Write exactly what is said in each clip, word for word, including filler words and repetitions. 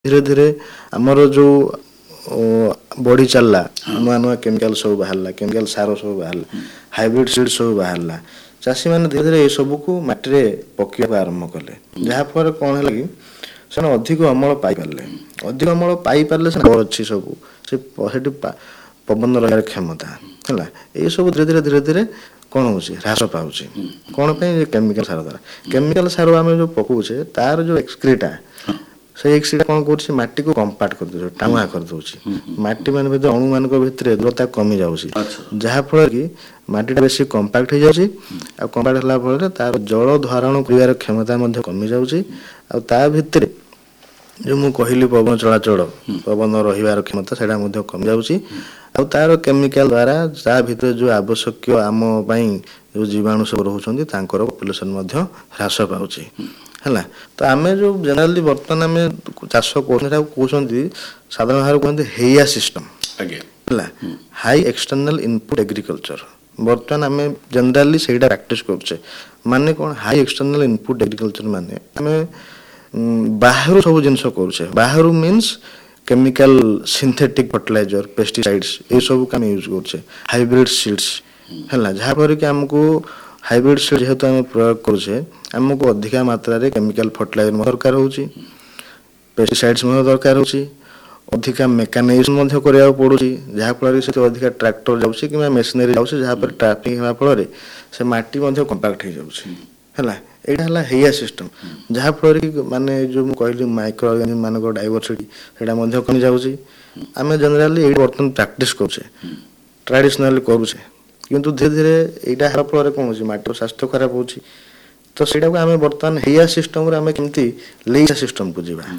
धीरे धीरे आमर जो बढ़ी चलला नुआ नुआ केमिकल सब बाहर केमिकल सार सब बाहर हाइब्रिड सीड सब बाहर चाषी मैंने धीरे धीरे ये सब को माटी पकड़ा आरंभ कले जहाँफल कौन है कि से अधिक अमल पाइपारे अधिक अमल पाइपारे से अच्छी सब से पवन रही क्षमता है ये सब धीरे धीरे धीरे धीरे कौन हो ह्रास पाँच कौन केमिकल सार द्वारा केमिकल सार आम जो पकाचे तार जो एक्सक्रीटा से एक्सक्रीटा कौन करटी को कंपाक्ट कर दे टाणुआ कर दूसरी मटी मान अणु मान भितर द्रता कमी जाफल कि मटीटा बेस कंपाक्ट हो जाए कंपाक्ट होगा तार जल धारण कर क्षमता कमी जा भितर जो मुझे कहली पवन चलाचल पवन रही क्षमता से कमी जाऊँ तार केमिकल द्वारा ता भितर जो आवश्यक आम जो जीवाणु सब रोचे पपुलेसन ह्रास पाँच है तो आम जो जेनराली बर्तमान आम चाष कहते साधारण भाव कहते हेया सिस्टम है हाई एक्सटर्नाल इनपुट एग्रीकल्चर बर्तमान आम जेनराली से प्रैक्टिस करुचे माने कौन हाई एक्सटर्नाल इनपुट एग्रीकल्चर माने आम बाहर सब जिन करुचे बाहर means chemical synthetic fertiliser pesticides ये सब आम यूज करुचे हाइब्रिड सीड्स है जहाँफल कि आमको हाइब्रिड सीड जेहेतु आम प्रयोग करुचे आमको अधिका मात्रा रे केमिकल फर्टिलाइजर दरकार होची पेस्टिसाइड्स दरकार होची अधिका मेकानिज्म करने पड़ू जहाँफल से अधिका ट्रैक्टर जाऊँगी कि मेसिनरी जाऊँगी जहाँ पर ट्राफिक होगा फल से माटी कंपाक्ट हो जाऊँगी है यहाँ हेया सिस्टम जहाँफल कि माने जो कहली माइक्रो ऑर्गेनिज्म मान डाइवर्सिटी से कमी जाऊँगी आम जेनराली ये बर्तमान प्रैक्टिस करुचे ट्रेडिशनल करुचे किंतु धीरे धीरे यहाँ हर फल कौन हो माटी स्वास्थ्य खराब हो तो सहीटा को आम बर्तमान हेया सिस्टम आम केमती लेइसा सिस्टम को जीवा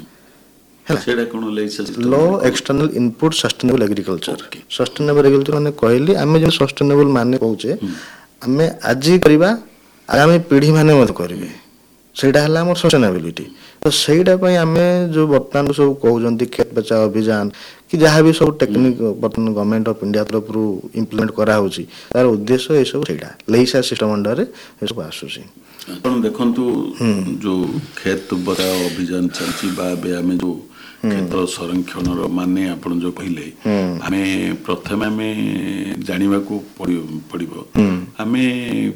लो external input sustainable agriculture sustainable agriculture माने कहली आम जो सस्टेनेबल माने कहूचे आम आज करवा आगामी पीढ़ी माने मत करेंगे सेटा है आम सस्टेनेबिलिटी तो सहीटा आम जो बर्तमान सब कहते खेत बचाओ अभियान कि जहाँ भी सब टेक्निक बर्तमान गवर्नमेंट ऑफ इंडिया तरफ इम्प्लीमेंट कराऊँगी तार उद्देश्य ये सब सहीटा लेइसा सिस्टम अंडर ये सब आसूसी आपण देखंतु जो खेत बचाओ अभियान चलची आम जो क्षेत्र संरक्षण माने आपण जो कहले आमे प्रथम आमे जानिबा को पड़िबो आमे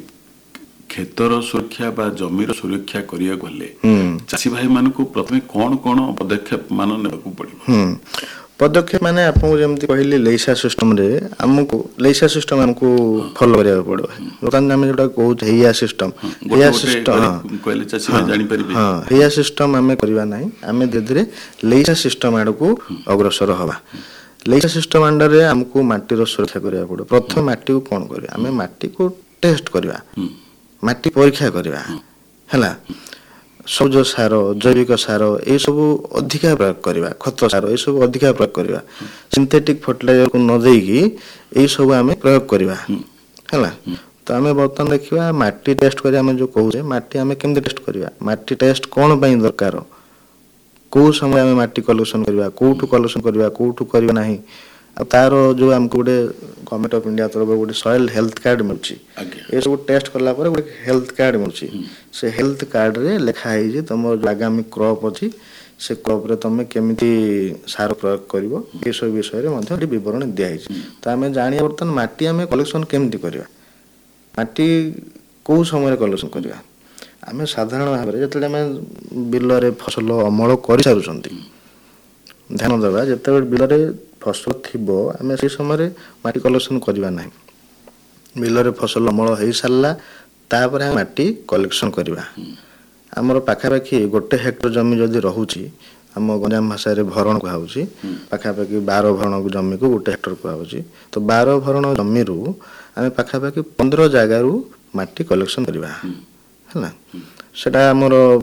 क्षेत्र सुरक्षा बा जमीर सुरक्षा करिया गले चाषी भाई मान को प्रथम कौन कौन पदक्षेप मान नेबाकू पड़िबो पदक्षेप माने आपको जमती कहली लेइसा सिस्टम रे हमको लेइसा सिस्टम हमको फॉलो करिया पड़ो लोकान हम जोटा कहू हेया सिस्टम हेया सिस्टम कहले चासी भाई जानि परिबे हां हेया सिस्टम हमें करबा नाही हमें धीरे धीरे लेइसा सिस्टम आड़ को अग्रसर हवा लेइसा सिस्टम अंडर रे हमको माटी रो सुरक्षा करिया पड़ो प्रथम माटी को कोन करबा हमें माटी को टेस्ट करबा माटी परीक्षा करबा हैला सबज सार जैविक सार ये सब अधिका प्रयोग करवा खत सार ये सब अधिका प्रयोग करवा सिंथेटिक फर्टिलाइजर को न देकी ये सब आम प्रयोग करवा है तो आम बर्तमान देखा माटी टेस्ट कर जो कहे माटी आम केमती टेस्ट करवा माटी टेस्ट कौन पाई दरकार कौ समय आम माटी कलेक्शन करवा कौटू कलेक्शन करवा कौटू करवा नहीं तार जो आमको गोटे गवर्नमेंट ऑफ इंडिया तरफ गोटे सॉइल हेल्थ कार्ड मिलूँ ये सब टेस्ट कला गोटे हेल्थ कार्ड मिलूँ से हेल्थ कार्ड रे लिखा है तुम आगामी क्रॉप अच्छी से क्रॉप रे तुम केमिति सार प्रयोग करिवो ये सब विषय में विवरण दिखाई तो आम जानिया बर्तमान माटी आम कलेक्शन केमती करवा माटी कौ समय कलेक्शन करवा आम साधारण भाव में जो आम बिल फसल अमल कर सारूँ ध्यान देवा जिते बिल फसल थी आम से समय माटी कलेक्शन करवा ना बिल फसल अमल हो सारा तापर आम माटी कलेक्शन करवा आमर पाखापाखि गोटे हेक्टर जमी जदि रोचे आम गंजाम भाषा भरण कहुच्छी पाखापाखि बार भरण जमी को गोटे हेक्टर कहुच्छी तो बार भरण जमी रू आम पाखापाखि पंद्रह जगार माटी कलेक्शन करवा है सेटा आमर